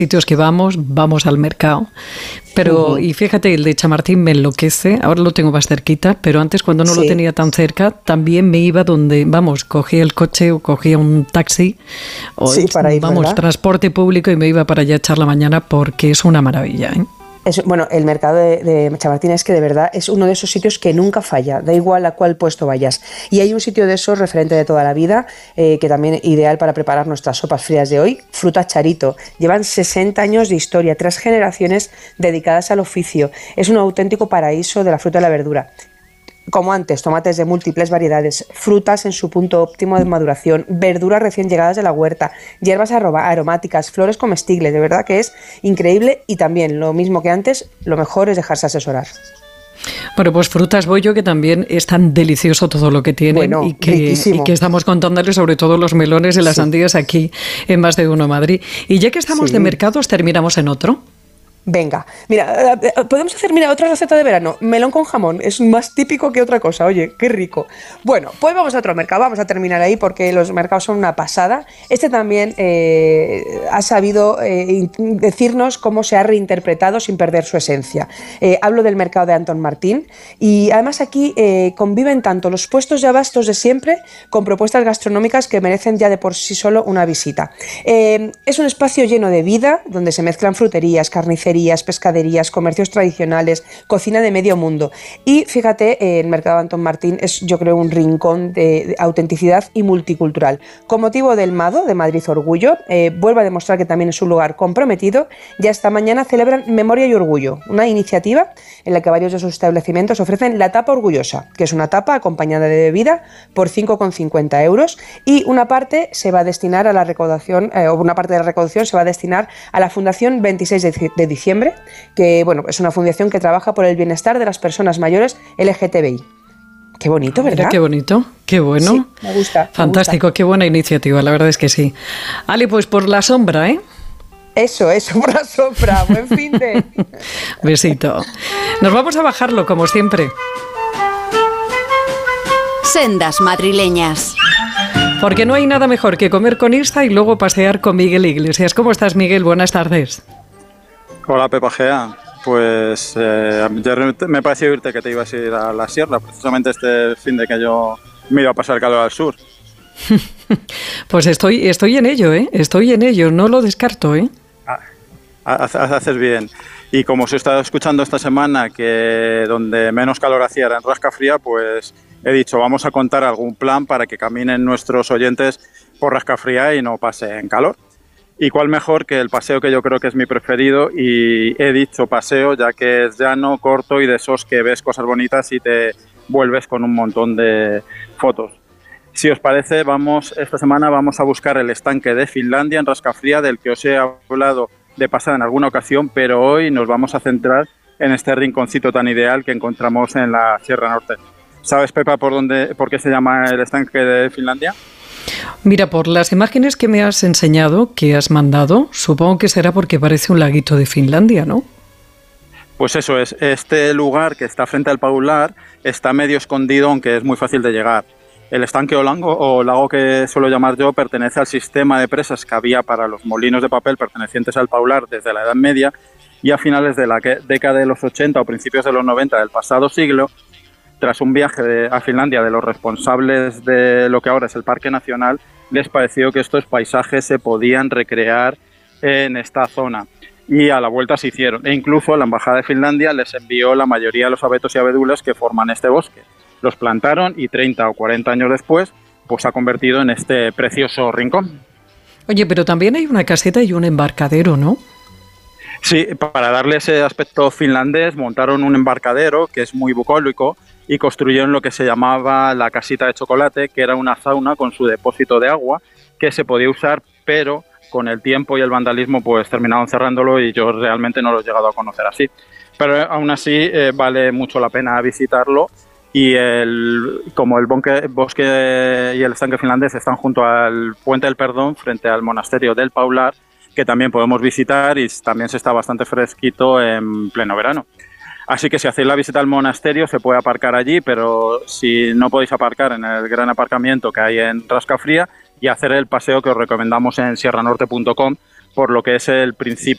sitios que vamos al mercado. Pero, y fíjate, el de Chamartín me enloquece, ahora lo tengo más cerquita, pero antes cuando no lo tenía tan cerca, también me iba donde, cogía el coche o cogía un taxi, o para ir, ¿verdad? Transporte público y me iba para allá a echar la mañana porque es una maravilla, ¿eh? Bueno, el mercado de Chamartín es que de verdad es uno de esos sitios que nunca falla, da igual a cuál puesto vayas. Y hay un sitio de esos referente de toda la vida, que también ideal para preparar nuestras sopas frías de hoy, Fruta Charito. Llevan 60 años de historia, 3 generaciones dedicadas al oficio. Es un auténtico paraíso de la fruta y la verdura. Como antes, tomates de múltiples variedades, frutas en su punto óptimo de maduración, verduras recién llegadas de la huerta, hierbas aromáticas, flores comestibles, de verdad que es increíble y también, lo mismo que antes, lo mejor es dejarse asesorar. Bueno, pues Frutas Bollo, que también es tan delicioso todo lo que tienen y que estamos contándoles sobre todo los melones y las sandías aquí en Más de Uno Madrid. Y ya que estamos de mercados, terminamos en otro. Venga, mira, podemos hacer, otra receta de verano, melón con jamón, es más típico que otra cosa, oye, qué rico. Bueno, pues vamos a otro mercado, vamos a terminar ahí porque los mercados son una pasada. Este también ha sabido decirnos cómo se ha reinterpretado sin perder su esencia. Hablo del mercado de Antón Martín y además aquí conviven tanto los puestos de abastos de siempre con propuestas gastronómicas que merecen ya de por sí solo una visita. Es un espacio lleno de vida donde se mezclan fruterías, carnicerías, pescaderías, comercios tradicionales, cocina de medio mundo. Y fíjate, el mercado Antón Martín es, yo creo, un rincón de autenticidad y multicultural. Con motivo del MADO, de Madrid Orgullo, vuelve a demostrar que también es un lugar comprometido. Ya esta mañana celebran Memoria y Orgullo, una iniciativa en la que varios de sus establecimientos ofrecen la tapa orgullosa, que es una tapa acompañada de bebida por 5,50 euros, y una parte se va a destinar a la recaudación, una parte de la recaudación se va a destinar a la Fundación 26 de diciembre, que es una fundación que trabaja por el bienestar de las personas mayores LGTBI. Qué bonito, ¿verdad? Mira, qué bonito, qué bueno. Sí, me gusta. Fantástico, qué buena iniciativa, la verdad es que sí. Ale, pues por la sombra, ¿eh? Eso, por la sombra. Buen fin de... Besito. Nos vamos a bajarlo, como siempre. Sendas madrileñas. Porque no hay nada mejor que comer con Isa y luego pasear con Miguel Iglesias. ¿Cómo estás, Miguel? Buenas tardes. Hola, Pepa Gea. Pues ayer me pareció oírte que te ibas a ir a la sierra, precisamente este fin de que yo me iba a pasar calor al sur. Pues estoy en ello, ¿eh? Estoy en ello, no lo descarto, ¿eh? Haces bien. Y como os he estado escuchando esta semana que donde menos calor hacía era en Rascafría, pues he dicho, vamos a contar algún plan para que caminen nuestros oyentes por Rascafría y no pasen calor. Y cuál mejor que el paseo que yo creo que es mi preferido, y he dicho paseo ya que es llano, corto y de esos que ves cosas bonitas y te vuelves con un montón de fotos. Si os parece, esta semana vamos a buscar el estanque de Finlandia en Rascafría, del que os he hablado de pasada en alguna ocasión, pero hoy nos vamos a centrar en este rinconcito tan ideal que encontramos en la Sierra Norte. ¿Sabes, Pepa, por qué se llama el estanque de Finlandia? Mira, por las imágenes que me has enseñado, que has mandado, supongo que será porque parece un laguito de Finlandia, ¿no? Pues eso es. Este lugar que está frente al Paular está medio escondido, aunque es muy fácil de llegar. El estanque o lago que suelo llamar yo pertenece al sistema de presas que había para los molinos de papel pertenecientes al Paular desde la Edad Media, y a finales de la década de los 80 o principios de los 90 del pasado siglo, tras un viaje a Finlandia de los responsables de lo que ahora es el Parque Nacional, les pareció que estos paisajes se podían recrear en esta zona. Y a la vuelta se hicieron. E incluso la Embajada de Finlandia les envió la mayoría de los abetos y abedules que forman este bosque. Los plantaron y 30 o 40 años después, pues se ha convertido en este precioso rincón. Oye, pero también hay una caseta y un embarcadero, ¿no? Sí, para darle ese aspecto finlandés montaron un embarcadero que es muy bucólico y construyeron lo que se llamaba la casita de chocolate, que era una sauna con su depósito de agua que se podía usar, pero con el tiempo y el vandalismo pues terminaron cerrándolo y yo realmente no lo he llegado a conocer así. Pero aún así vale mucho la pena visitarlo, y como el bosque y el estanque finlandés están junto al Puente del Perdón frente al monasterio del Paular, que también podemos visitar, y también se está bastante fresquito en pleno verano. Así que si hacéis la visita al monasterio se puede aparcar allí, pero si no podéis aparcar en el gran aparcamiento que hay en Rascafría, y hacer el paseo que os recomendamos en sierranorte.com, por lo que es el